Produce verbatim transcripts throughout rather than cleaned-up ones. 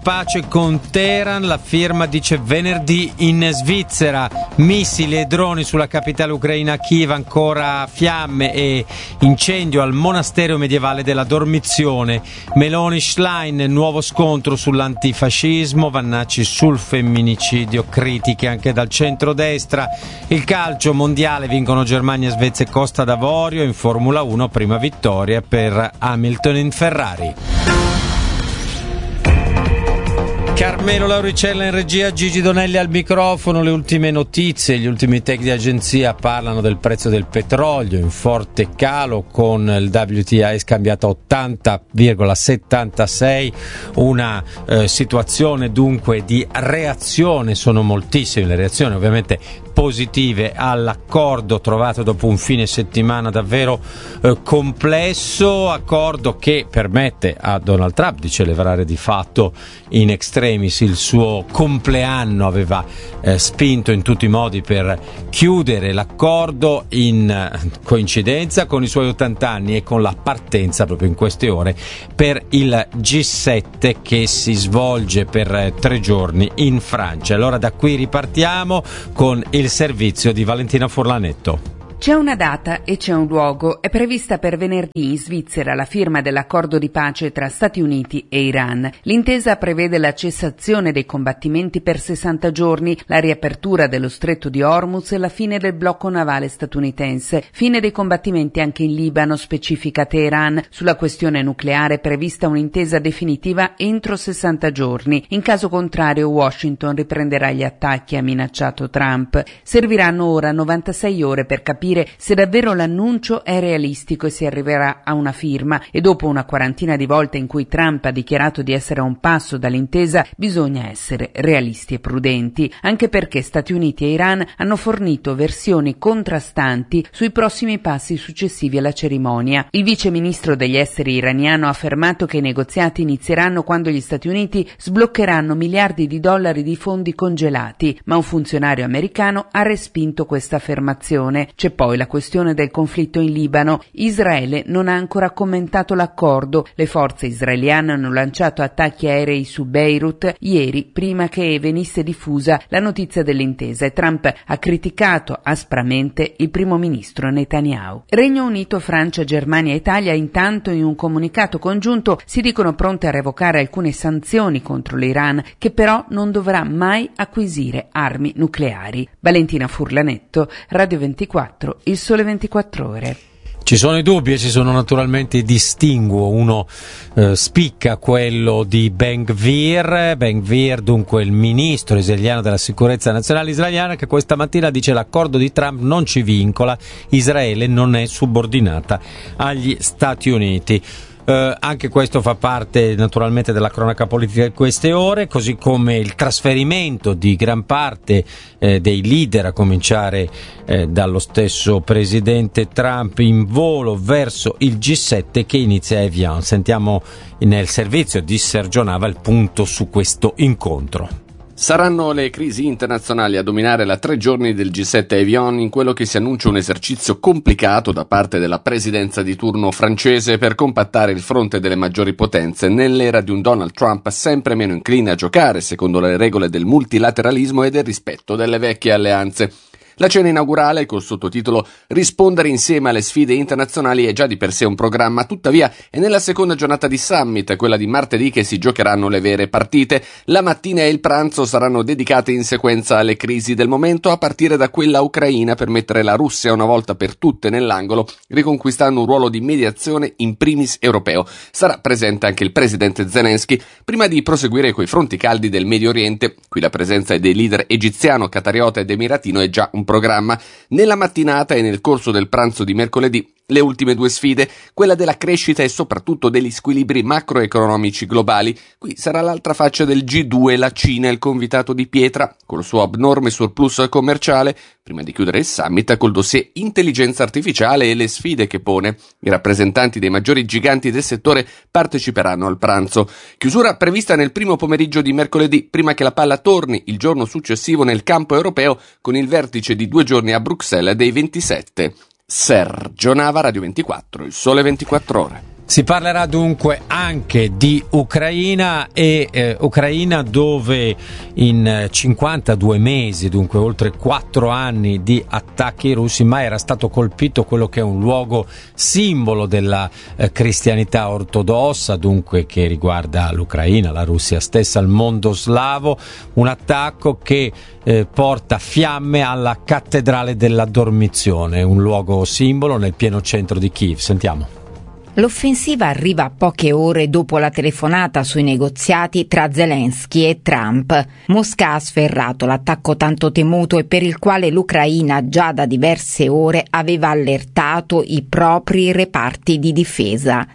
pace con Teheran, la firma dice venerdì in Svizzera. Missili e droni sulla capitale ucraina Kiev, ancora fiamme e incendio al monastero medievale della Dormizione. Meloni Schlein, nuovo scontro sull'antifascismo, Vannacci sul femminicidio, critiche anche dal centrodestra. Il calcio mondiale, vincono Germania, Svezia e Costa d'Avorio. In Formula uno, prima vittoria per Hamilton in Ferrari. Carmelo Lauricella in regia, Gigi Donelli al microfono. Le ultime notizie, gli ultimi tech di agenzia parlano del prezzo del petrolio in forte calo, con il W T I scambiato a ottanta virgola settantasei, una eh, situazione dunque di reazione. Sono moltissime le reazioni, ovviamente positive all'accordo trovato dopo un fine settimana davvero eh, complesso, accordo che permette a Donald Trump di celebrare di fatto in extremis il suo compleanno. Aveva eh, spinto in tutti i modi per chiudere l'accordo, in eh, coincidenza con i suoi ottanta anni e con la partenza proprio in queste ore per il G sette che si svolge per eh, tre giorni in Francia. Allora da qui ripartiamo con il servizio di Valentina Furlanetto. C'è una data e c'è un luogo. È prevista per venerdì in Svizzera la firma dell'accordo di pace tra Stati Uniti e Iran. L'intesa prevede la cessazione dei combattimenti per sessanta giorni, la riapertura dello stretto di Hormuz e la fine del blocco navale statunitense. Fine dei combattimenti anche in Libano, specifica Teheran. Sulla questione nucleare è prevista un'intesa definitiva entro sessanta giorni. In caso contrario Washington riprenderà gli attacchi, ha minacciato Trump. Serviranno ora novantasei ore per capire se davvero l'annuncio è realistico e si arriverà a una firma, e dopo una quarantina di volte in cui Trump ha dichiarato di essere a un passo dall'intesa bisogna essere realisti e prudenti, anche perché Stati Uniti e Iran hanno fornito versioni contrastanti sui prossimi passi successivi alla cerimonia. Il vice ministro degli esteri iraniano ha affermato che i negoziati inizieranno quando gli Stati Uniti sbloccheranno miliardi di dollari di fondi congelati, ma un funzionario americano ha respinto questa affermazione. C'è poi la questione del conflitto in Libano. Israele non ha ancora commentato l'accordo. Le forze israeliane hanno lanciato attacchi aerei su Beirut ieri, prima che venisse diffusa la notizia dell'intesa, e Trump ha criticato aspramente il primo ministro Netanyahu. Regno Unito, Francia, Germania e Italia intanto in un comunicato congiunto si dicono pronte a revocare alcune sanzioni contro l'Iran, che però non dovrà mai acquisire armi nucleari. Valentina Furlanetto, Radio ventiquattro, Il Sole ventiquattro Ore. Ci sono i dubbi e ci sono naturalmente i distinguo. Uno eh, spicca quello di Ben Gvir, Ben Gvir dunque il ministro israeliano della sicurezza nazionale israeliana, che questa mattina dice l'accordo di Trump non ci vincola, Israele non è subordinata agli Stati Uniti. Uh, anche questo fa parte naturalmente della cronaca politica di queste ore, così come il trasferimento di gran parte eh, dei leader, a cominciare eh, dallo stesso presidente Trump, in volo verso il G sette che inizia a Evian. Sentiamo nel servizio di Sergio Nava il punto su questo incontro. Saranno le crisi internazionali a dominare la tre giorni del G sette a Evian, in quello che si annuncia un esercizio complicato da parte della presidenza di turno francese per compattare il fronte delle maggiori potenze nell'era di un Donald Trump sempre meno incline a giocare secondo le regole del multilateralismo e del rispetto delle vecchie alleanze. La cena inaugurale, col sottotitolo Rispondere insieme alle sfide internazionali, è già di per sé un programma, tuttavia è nella seconda giornata di summit, quella di martedì, che si giocheranno le vere partite. La mattina e il pranzo saranno dedicate in sequenza alle crisi del momento, a partire da quella ucraina, per mettere la Russia una volta per tutte nell'angolo, riconquistando un ruolo di mediazione in primis europeo. Sarà presente anche il presidente Zelensky, prima di proseguire coi fronti caldi del Medio Oriente. Qui la presenza dei leader egiziano, qatariota ed emiratino è già un programma. Nella mattinata e nel corso del pranzo di mercoledì le ultime due sfide, quella della crescita e soprattutto degli squilibri macroeconomici globali. Qui sarà l'altra faccia del G due, la Cina, il convitato di pietra, col suo abnorme surplus commerciale, prima di chiudere il summit col dossier intelligenza artificiale e le sfide che pone. I rappresentanti dei maggiori giganti del settore parteciperanno al pranzo. Chiusura prevista nel primo pomeriggio di mercoledì, prima che la palla torni il giorno successivo nel campo europeo, con il vertice di due giorni a Bruxelles dei ventisette. Sergio Nava, Radio ventiquattro, Il Sole ventiquattro Ore. Si parlerà dunque anche di Ucraina e eh, Ucraina dove in cinquantadue mesi, dunque oltre quattro anni di attacchi russi, mai era stato colpito quello che è un luogo simbolo della eh, cristianità ortodossa, dunque che riguarda l'Ucraina, la Russia stessa, il mondo slavo, un attacco che eh, porta fiamme alla cattedrale della Dormizione, un luogo simbolo nel pieno centro di Kiev. Sentiamo. L'offensiva arriva poche ore dopo la telefonata sui negoziati tra Zelensky e Trump. Mosca ha sferrato l'attacco tanto temuto e per il quale l'Ucraina già da diverse ore aveva allertato i propri reparti di difesa.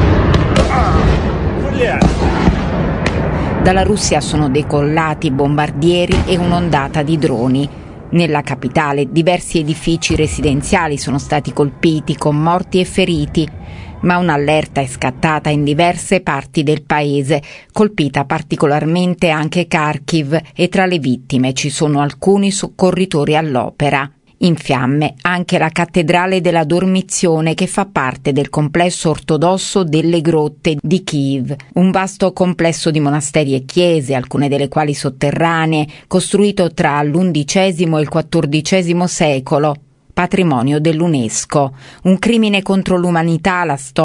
Dalla Russia sono decollati bombardieri e un'ondata di droni. Nella capitale diversi edifici residenziali sono stati colpiti con morti e feriti, ma un'allerta è scattata in diverse parti del paese, colpita particolarmente anche Kharkiv, e tra le vittime ci sono alcuni soccorritori all'opera. In fiamme anche la cattedrale della Dormizione, che fa parte del complesso ortodosso delle Grotte di Kiev, un vasto complesso di monasteri e chiese, alcune delle quali sotterranee, costruito tra l'undicesimo e il quattordicesimo secolo, patrimonio dell'UNESCO. Un crimine contro l'umanità, la storia